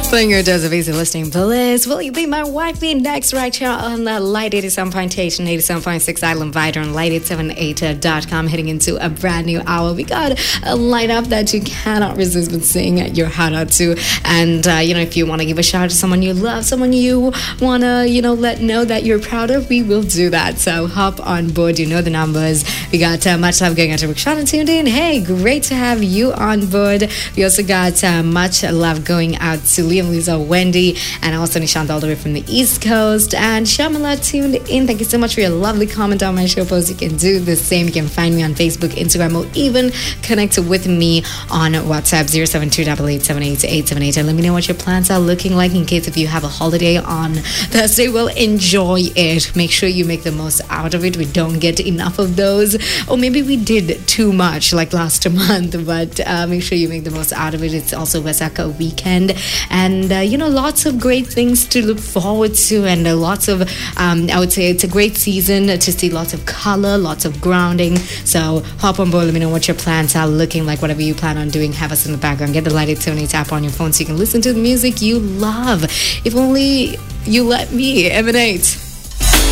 Playing your dose of easy listening bliss. Will you be my wifey next right here on the Light 87.8 and 87.6 Island Vider on light878.com, heading into a brand new hour. We got a lineup that you cannot resist but sing your heart out to. And, if you want to give a shout out to someone you love, someone you want to, let know that you're proud of, we will do that. So hop on board. You know the numbers. We got much love going out to Rikshana tuned in. Hey, great to have you on board. We also got much love going out to Liam, Lisa, Wendy, and also Nishant all the way from the East Coast. And Shamala tuned in. Thank you so much for your lovely comment on my show post. You can do the same. You can find me on Facebook, Instagram, or even connect with me on WhatsApp 07288788878 and let me know what your plans are looking like in case if you have a holiday on Thursday. Well, enjoy it. Make sure you make the most out of it. We don't get enough of those, or maybe we did too much like last month, but make sure you make the most out of it. It's also Wasaka weekend, and lots of great things to look forward to, and lots of I would say it's a great season to see lots of color, lots of grounding. So hop on board. Let me know what your plans are looking like. Whatever you plan on doing, have us in the background. Get the Light 878 app on your phone so you can listen to the music you love. If only you let me emanate